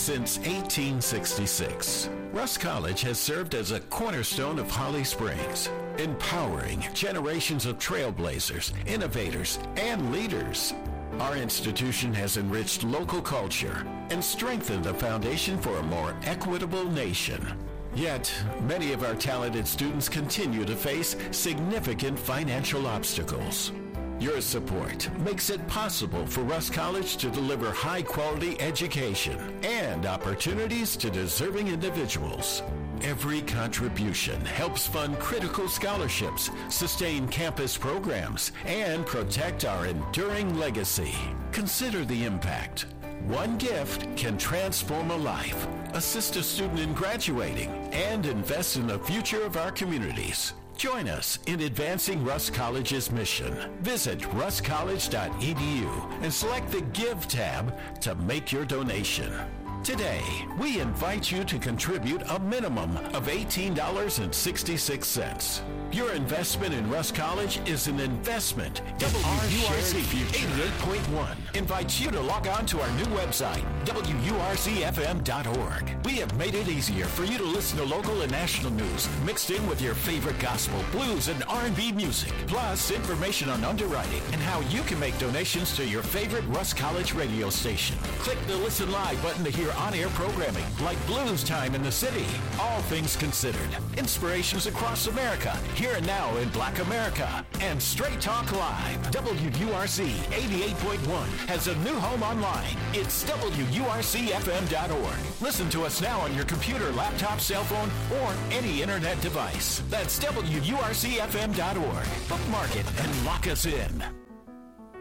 Since 1866, Russ College has served as a cornerstone of Holly Springs, empowering generations of trailblazers, innovators, and leaders. Our institution has enriched local culture and strengthened the foundation for a more equitable nation. Yet, many of our talented students continue to face significant financial obstacles. Your support makes it possible for Russ College to deliver high-quality education and opportunities to deserving individuals. Every contribution helps fund critical scholarships, sustain campus programs, and protect our enduring legacy. Consider the impact. One gift can transform a life, assist a student in graduating, and invest in the future of our communities. Join us in advancing Russ College's mission. Visit russcollege.edu and select the Give tab to make your donation. Today, we invite you to contribute a minimum of $18.66. Your investment in Russ College is an investment in WURC 88.1 invites you to log on to our new website, WURCFM.org. We have made it easier for you to listen to local and national news mixed in with your favorite gospel, blues, and R&B music, plus information on underwriting and how you can make donations to your favorite Russ College radio station. Click the Listen Live button to hear on-air programming like Blues Time in the City, All Things Considered, Inspirations Across America, Here and Now in Black America, and Straight Talk Live. WURC 88.1 has a new home online. It's WURCFM.org. Listen to us now on your computer, laptop, cell phone, or any internet device. That's WURCFM.org. Bookmark it and lock us in.